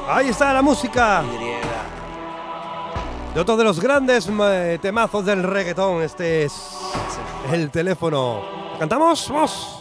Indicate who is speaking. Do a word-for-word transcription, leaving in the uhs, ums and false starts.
Speaker 1: Ahí está la música
Speaker 2: Y.
Speaker 1: de otro de los grandes eh, temazos del reggaetón. Este es El Teléfono. ¿Cantamos? ¡Vamos!